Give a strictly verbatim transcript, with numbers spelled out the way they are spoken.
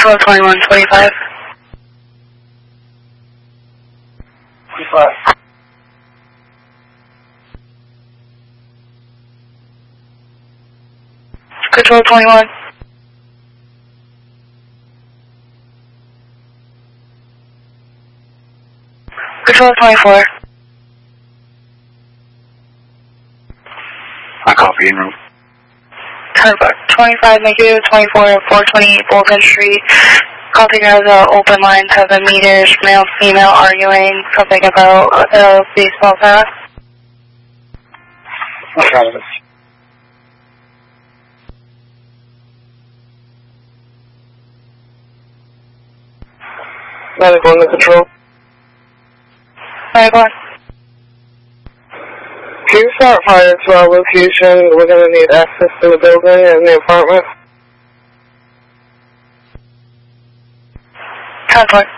Control twenty-one twenty-five. twenty-five. Control twenty-one. Control twenty-four. I copy in room. twenty-five negative twenty-four at four twenty-eight Bolton Street. Calling as an open line to the meters, male female arguing something about a baseball pass. Okay. Medical under control. Medical. Can you start fire to our location? We're going to need access to the building and the apartment. Contact.